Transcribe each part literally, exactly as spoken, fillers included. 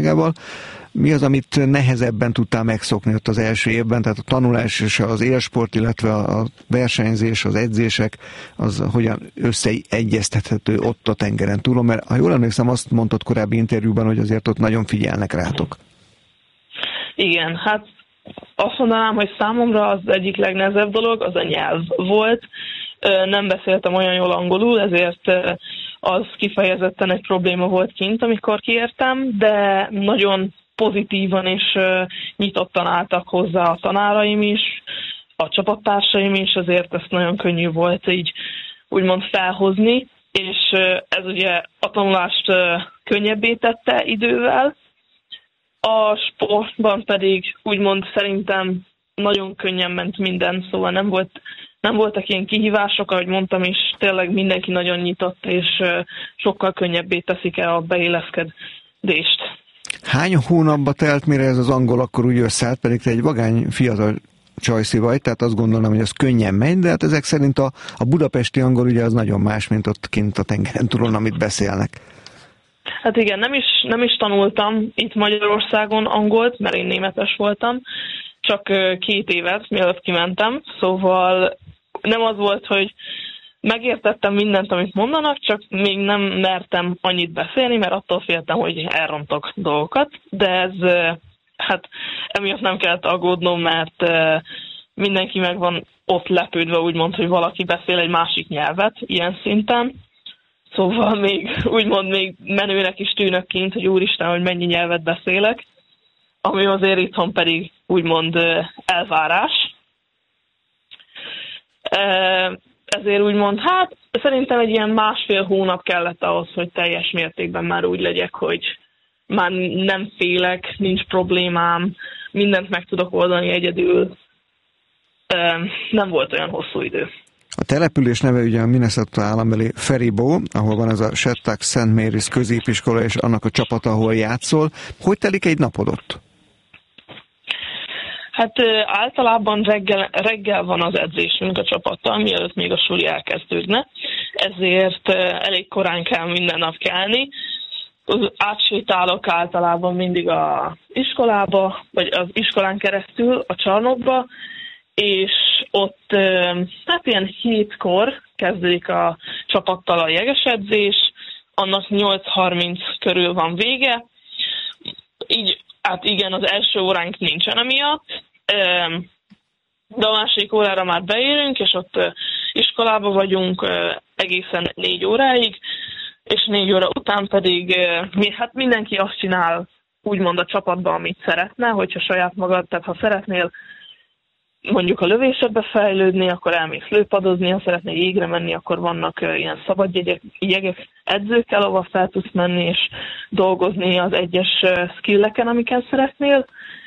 Mi az, amit nehezebben tudtál megszokni ott az első évben? Tehát a tanulás és az élsport, illetve a versenyzés, az edzések, az hogyan összeegyeztethető ott a tengeren túlon? Mert ha jól emlékszem, azt mondtad korábbi interjúban, hogy azért ott nagyon figyelnek rátok. Igen, hát azt mondanám, hogy számomra az egyik legnehezebb dolog az a nyelv volt. Nem beszéltem olyan jól angolul, ezért az kifejezetten egy probléma volt kint, amikor kiértem, de nagyon pozitívan és nyitottan álltak hozzá a tanáraim is, a csapattársaim is, ezért ezt nagyon könnyű volt így úgymond felhozni, és ez ugye a tanulást könnyebbé tette idővel. A sportban pedig úgymond szerintem nagyon könnyen ment minden, szóval nem volt, nem voltak ilyen kihívások, ahogy mondtam is, tényleg mindenki nagyon nyitott, és sokkal könnyebbé teszik el a beilleszkedést. Hány hónapba telt, mire ez az angol akkor úgy összeállt, pedig te egy vagány fiatal csajszi vagy, tehát azt gondolom, hogy az könnyen megy, de hát ezek szerint a, a budapesti angol ugye az nagyon más, mint ott kint a tengeren túlon, amit beszélnek. Hát igen, nem is, nem is tanultam itt Magyarországon angolt, mert én németes voltam, csak két évet, mielőtt kimentem, szóval nem az volt, hogy megértettem mindent, amit mondanak, csak még nem mertem annyit beszélni, mert attól féltem, hogy elrontok dolgokat, de ez, hát emiatt nem kellett aggódnom, mert mindenki meg van ott lepődve, úgymond, hogy valaki beszél egy másik nyelvet ilyen szinten. Szóval még úgymond még menőnek is tűnök kint, hogy úristen, hogy mennyi nyelvet beszélek, ami azért itthon pedig úgymond elvárás. Ezért úgymond, hát szerintem egy ilyen másfél hónap kellett ahhoz, hogy teljes mértékben már úgy legyek, hogy már nem félek, nincs problémám, mindent meg tudok oldani egyedül. Nem volt olyan hosszú idő. A település neve ugye a Minnesota állambeli Faribault, ahol van ez a Shattuck Szent Mary's középiskola, és annak a csapata, ahol játszol. Hogy telik egy napod ott? Hát általában reggel, reggel van az edzésünk a csapattal, mielőtt még a suli elkezdődne, ezért elég korán kell minden nap kelni. Átsétálok általában mindig az iskolába, vagy az iskolán keresztül a csarnokba, és ott hát ilyen hétkor kezdődik a csapattal a jegesedzés, annak nyolc harminc körül van vége. Így, hát igen, az első óránk nincsen emiatt, de a másik órára már beérünk, és ott iskolába vagyunk egészen négy óráig, és négy óra után pedig hát mindenki azt csinál, úgymond a csapatban, amit szeretne, hogyha saját magad, tehát ha szeretnél mondjuk a lövésedbe fejlődni, akkor elmész lőpadozni, ha szeretnél jégre menni, akkor vannak ilyen szabad jegyek, jegyek edzőkkel, ahol fel tudsz menni és dolgozni az egyes skilleken, amiken szeretnél.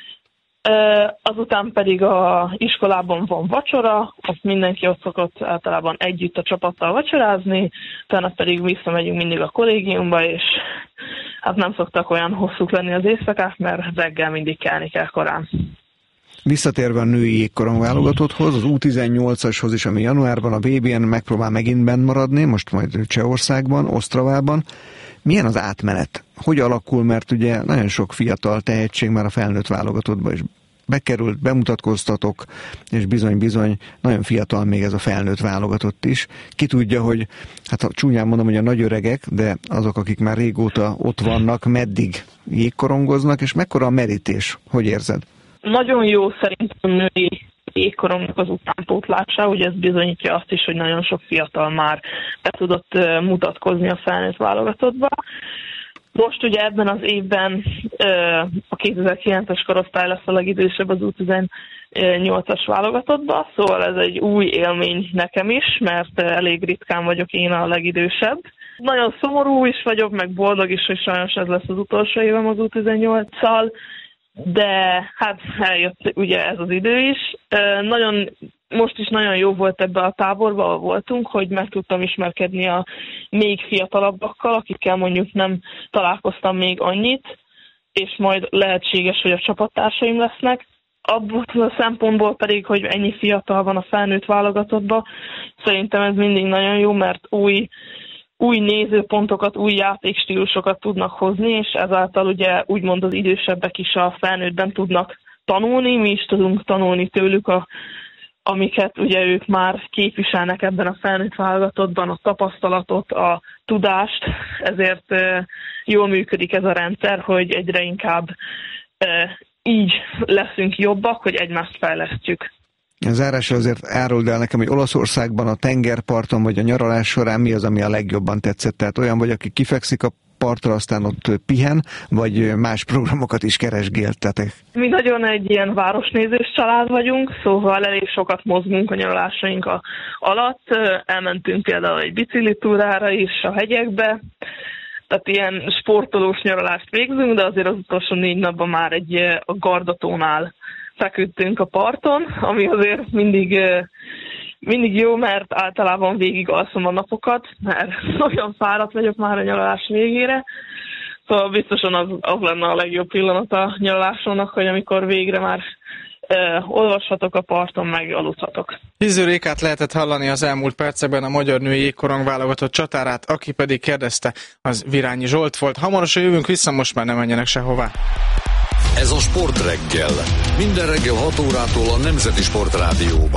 Azután pedig a iskolában van vacsora, azt mindenki ott szokott általában együtt a csapattal vacsorázni, utána pedig visszamegyünk mindig a kollégiumba, és hát nem szoktak olyan hosszúk lenni az éjszakák, mert reggel mindig kelni kell korán. Visszatérve a női jégkorong válogatotthoz, az U tizennyolcashoz is, ami januárban a bé bén megpróbál megint bent maradni, most majd Csehországban, Ostravában. Milyen az átmenet? Hogy alakul, mert ugye nagyon sok fiatal tehetség már a felnőtt válogatottba is bekerült, bemutatkoztatok, és bizony-bizony nagyon fiatal még ez a felnőtt válogatott is. Ki tudja, hogy, hát csúnyán mondom, hogy a nagyöregek, de azok, akik már régóta ott vannak, meddig jégkorongoznak, és mekkora a merítés? Hogy érzed? Nagyon jó szerintem a női jégkorongnak az utánpótlása, ugye ez bizonyítja azt is, hogy nagyon sok fiatal már be tudott mutatkozni a felnőtt válogatottba. Most ugye ebben az évben a kétezer-kilences korosztály lesz a legidősebb az U tizennyolcas válogatottba, szóval ez egy új élmény nekem is, mert elég ritkán vagyok én a legidősebb. Nagyon szomorú is vagyok, meg boldog is, hogy sajnos ez lesz az utolsó évem az U tizennyolccal, de hát eljött ugye ez az idő is. Nagyon, most is nagyon jó volt ebbe a táborba, ahol voltunk, hogy meg tudtam ismerkedni a még fiatalabbakkal, akikkel mondjuk nem találkoztam még annyit, és majd lehetséges, hogy a csapattársaim lesznek. Abból a szempontból pedig, hogy ennyi fiatal van a felnőtt válogatottban, szerintem ez mindig nagyon jó, mert új új nézőpontokat, új játékstílusokat tudnak hozni, és ezáltal ugye úgymond az idősebbek is a felnőttben tudnak tanulni, mi is tudunk tanulni tőlük, a, amiket ugye ők már képviselnek ebben a felnőtt válogatottban, a tapasztalatot, a tudást, ezért e, jól működik ez a rendszer, hogy egyre inkább e, így leszünk jobbak, hogy egymást fejlesztjük. A zárásra azért áruld el nekem, hogy Olaszországban a tengerparton vagy a nyaralás során mi az, ami a legjobban tetszett? Tehát olyan vagy, aki kifekszik a partra, aztán ott pihen, vagy más programokat is keresgéltetek? Mi nagyon egy ilyen városnézős család vagyunk, szóval elég sokat mozgunk a nyaralásaink alatt. Elmentünk például egy biciklitúrára is a hegyekbe, tehát ilyen sportolós nyaralást végzünk, de azért az utolsó négy napban már egy a Gardatónál feküdtünk a parton, ami azért mindig, mindig jó, mert általában végig alszom a napokat, mert olyan fáradt vagyok már a nyaralás végére. Szóval biztosan az, az lenne a legjobb pillanat a nyaralásomnak, hogy amikor végre már eh, olvashatok a parton, meg aludhatok. Híző Rékát lehetett hallani az elmúlt percekben, a magyar női jégkorong válogatott csatárát, aki pedig kérdezte, az Virányi Zsolt volt. Hamarosan jövünk vissza, most már nem menjenek sehová. Ez a Sportreggel. Minden reggel hat órától a Nemzeti Sportrádióban.